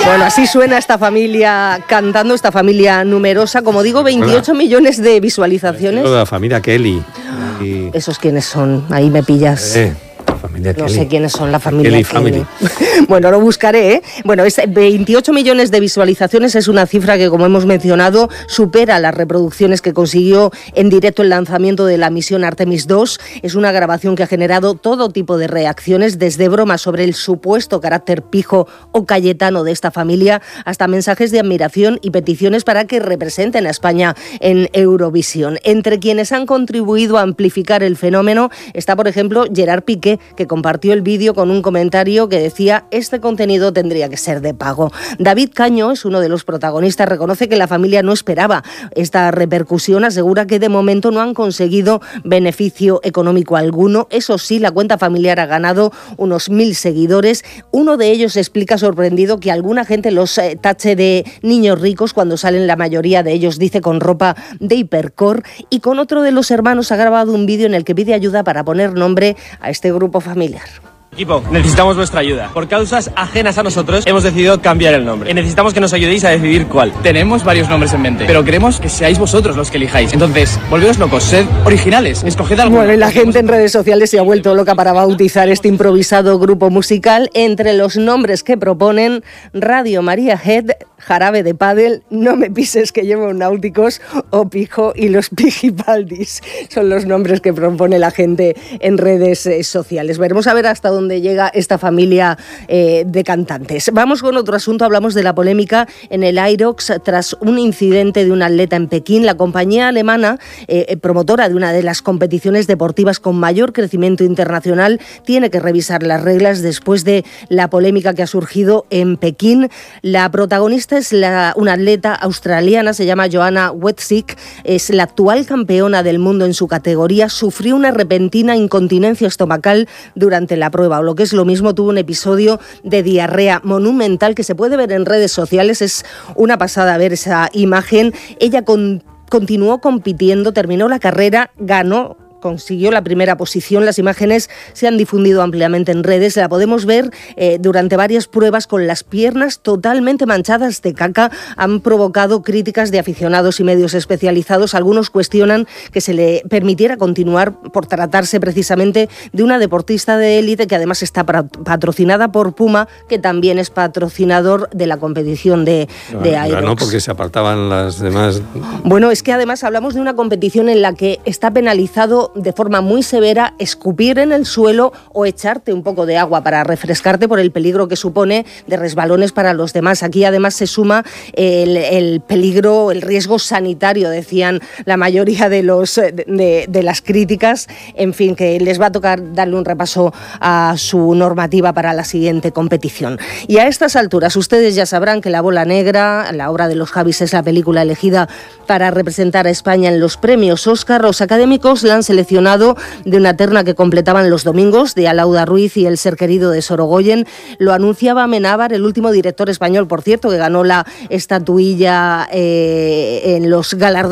Bueno, así suena esta familia cantando, esta familia numerosa. Como digo, 28 millones de visualizaciones. La familia Kelly. ¿Esos quiénes son? Ahí me pillas. No sé quiénes son la familia Kelly. Bueno, lo buscaré, ¿eh? Bueno, 28 millones de visualizaciones es una cifra que, como hemos mencionado, supera las reproducciones que consiguió en directo el lanzamiento de la misión Artemis 2. Es una grabación que ha generado todo tipo de reacciones, desde bromas sobre el supuesto carácter pijo o cayetano de esta familia, hasta mensajes de admiración y peticiones para que representen a España en Eurovisión. Entre quienes han contribuido a amplificar el fenómeno está, por ejemplo, Gerard Piqué, que compartió el vídeo con un comentario que decía: este contenido tendría que ser de pago. David Caño es uno de los protagonistas, reconoce que la familia no esperaba esta repercusión, asegura que de momento no han conseguido beneficio económico alguno. Eso sí, la cuenta familiar ha ganado unos 1.000 seguidores. Uno de ellos explica sorprendido que alguna gente los tache de niños ricos cuando salen, la mayoría de ellos, dice, con ropa de hipercore, y con otro de los hermanos ha grabado un vídeo en el que pide ayuda para poner nombre a este grupo familiar. Equipo, necesitamos vuestra ayuda. Por causas ajenas a nosotros, hemos decidido cambiar el nombre. Y necesitamos que nos ayudéis a decidir cuál. Tenemos varios nombres en mente, pero queremos que seáis vosotros los que elijáis. Entonces, volveos locos, sed originales, escoged algo. Bueno, y la gente en redes sociales se ha vuelto loca para bautizar este improvisado grupo musical. Entre los nombres que proponen: Radio María Head, Jarabe de Pádel, No me pises que llevo náuticos o Pijo y los Pijipaldis. Son los nombres que propone la gente en redes sociales. Veremos a ver hasta dónde llega esta familia de cantantes. Vamos con otro asunto. Hablamos de la polémica en el Irox tras un incidente de un atleta en Pekín. La compañía alemana, promotora de una de las competiciones deportivas con mayor crecimiento internacional, tiene que revisar las reglas después de la polémica que ha surgido en Pekín. La protagonista es una atleta australiana, se llama Joanna Wetzik, es la actual campeona del mundo en su categoría. Sufrió una repentina incontinencia estomacal durante la prueba, o lo que es lo mismo, tuvo un episodio de diarrea monumental que se puede ver en redes sociales. Es una pasada ver esa imagen. Ella continuó compitiendo, terminó la carrera, ganó, consiguió la primera posición. Las imágenes se han difundido ampliamente en redes. La podemos ver durante varias pruebas con las piernas totalmente manchadas de caca. Han provocado críticas de aficionados y medios especializados. Algunos cuestionan que se le permitiera continuar por tratarse precisamente de una deportista de élite que además está patrocinada por Puma, que también es patrocinador de la competición de Irox. No, porque se apartaban las demás. Bueno, es que además hablamos de una competición en la que está penalizado de forma muy severa escupir en el suelo o echarte un poco de agua para refrescarte por el peligro que supone de resbalones para los demás. Aquí además se suma el peligro, el riesgo sanitario, decían la mayoría de las críticas. En fin, que les va a tocar darle un repaso a su normativa para la siguiente competición. Y a estas alturas ustedes ya sabrán que La Bola Negra, la obra de los Javis, es la película elegida para representar a España en los premios Óscar. Los académicos la han seleccionado de una terna que completaban Los Domingos, de Alauda Ruiz, y El ser querido, de Sorogoyen. Lo anunciaba Amenábar, el último director español, por cierto, que ganó la estatuilla en los galardones